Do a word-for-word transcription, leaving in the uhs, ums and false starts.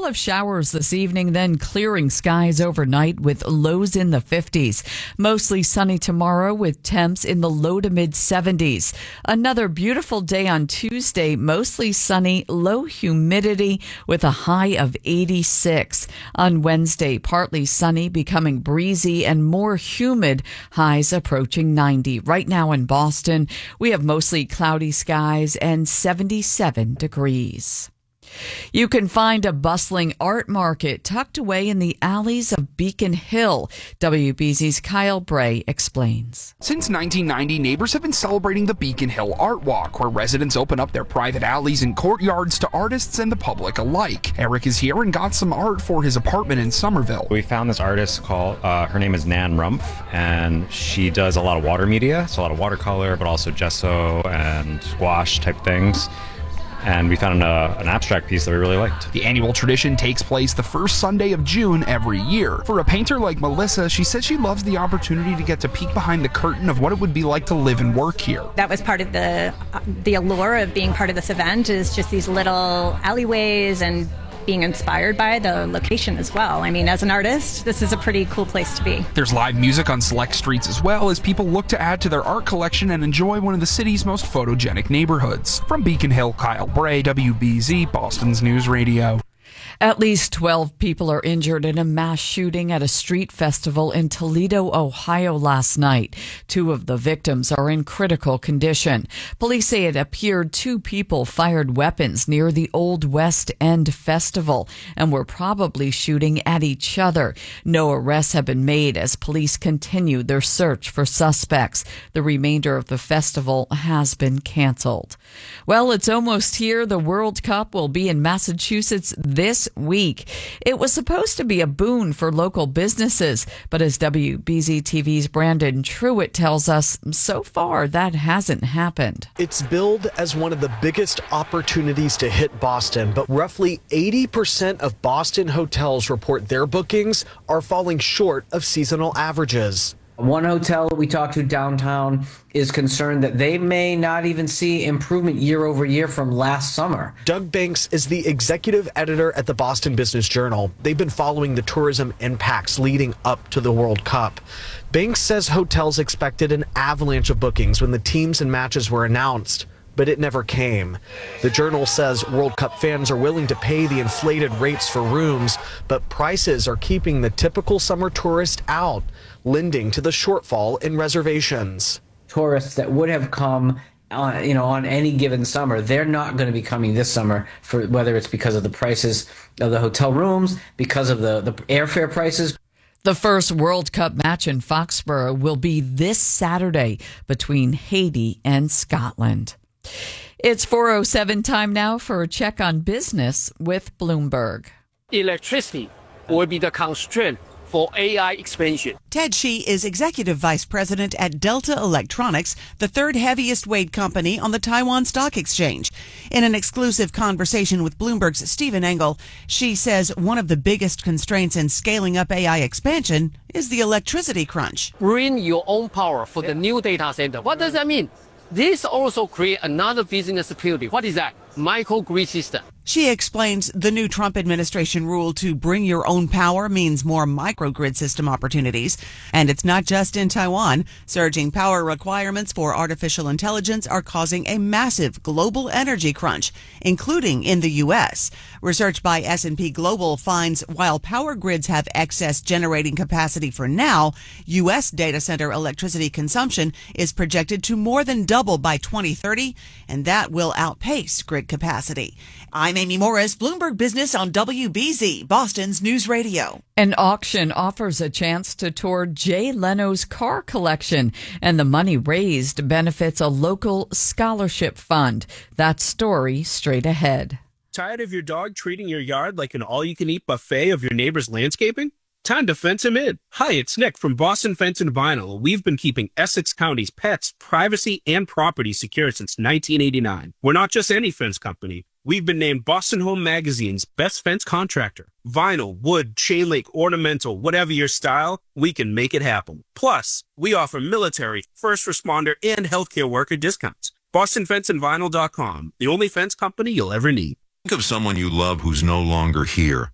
spell of showers this evening, then clearing skies overnight with lows in the fifties. Mostly sunny tomorrow with temps in the low to mid seventies. Another beautiful day on Tuesday, mostly sunny, low humidity with a high of eighty-six. On Wednesday, partly sunny, becoming breezy and more humid, highs approaching ninety. Right now in Boston, we have mostly cloudy skies and seventy-seven degrees. You can find a bustling art market tucked away in the alleys of Beacon Hill. W B Z's Kyle Bray explains. Since nineteen ninety, neighbors have been celebrating the Beacon Hill Art Walk, where residents open up their private alleys and courtyards to artists and the public alike. Eric is here and got some art for his apartment in Somerville. We found this artist called, uh, her name is Nan Rumpf, and she does a lot of water media, so a lot of watercolor, but also gesso and gouache type things. And we found a, an abstract piece that we really liked. The annual tradition takes place the first Sunday of June every year. For a painter like Melissa, she says she loves the opportunity to get to peek behind the curtain of what it would be like to live and work here. That was part of the the allure of being part of this event, is just these little alleyways and being inspired by the location as well. I mean, as an artist, this is a pretty cool place to be. There's live music on select streets as well, as people look to add to their art collection and enjoy one of the city's most photogenic neighborhoods. From Beacon Hill, Kyle Bray, W B Z, Boston's News Radio. At least twelve people are injured in a mass shooting at a street festival in Toledo, Ohio last night. Two of the victims are in critical condition. Police say it appeared two people fired weapons near the Old West End Festival and were probably shooting at each other. No arrests have been made as police continue their search for suspects. The remainder of the festival has been canceled. Well, it's almost here. The World Cup will be in Massachusetts this week. It was supposed to be a boon for local businesses, but as W B Z T V's Brandon Truitt tells us, so far that hasn't happened. It's billed as one of the biggest opportunities to hit Boston, but roughly eighty percent of Boston hotels report their bookings are falling short of seasonal averages. One hotel that we talked to downtown is concerned that they may not even see improvement year over year from last summer. Doug Banks is the executive editor at the Boston Business Journal. They've been following the tourism impacts leading up to the World Cup. Banks says hotels expected an avalanche of bookings when the teams and matches were announced, but it never came. The Journal says World Cup fans are willing to pay the inflated rates for rooms, but prices are keeping the typical summer tourist out, lending to the shortfall in reservations. Tourists that would have come on, you know, on any given summer, they're not going to be coming this summer, for whether it's because of the prices of the hotel rooms, because of the, the airfare prices. The first World Cup match in Foxborough will be this Saturday between Haiti and Scotland. It's four oh seven time now for a check on business with Bloomberg. Electricity will be the constraint for A I expansion. Ted Shi is Executive Vice President at Delta Electronics, the third heaviest weight company on the Taiwan Stock Exchange. In an exclusive conversation with Bloomberg's Stephen Engel, Shi says one of the biggest constraints in scaling up A I expansion is the electricity crunch. Bring your own power for the new data center. What does that mean? This also creates another business opportunity. What is that? Microgrid system. She explains the new Trump administration rule to bring your own power means more microgrid system opportunities. And it's not just in Taiwan. Surging power requirements for artificial intelligence are causing a massive global energy crunch, including in the U S. Research by S and P Global finds while power grids have excess generating capacity for now, U S data center electricity consumption is projected to more than double by twenty thirty, and that will outpace grid capacity. I'm Amy Morris, Bloomberg Business on W B Z, Boston's News Radio. An auction offers a chance to tour Jay Leno's car collection, and the money raised benefits a local scholarship fund. That story straight ahead. Tired of your dog treating your yard like an all-you-can-eat buffet of your neighbor's landscaping? Time to fence him in. Hi, it's Nick from Boston Fence and Vinyl. We've been keeping Essex County's pets, privacy, and property secure since nineteen eighty-nine. We're not just any fence company. We've been named Boston Home Magazine's best fence contractor. Vinyl, wood, chain link, ornamental, whatever your style, we can make it happen. Plus, we offer military, first responder, and healthcare worker discounts. Boston Fence and Vinyl dot com, the only fence company you'll ever need. Think of someone you love who's no longer here.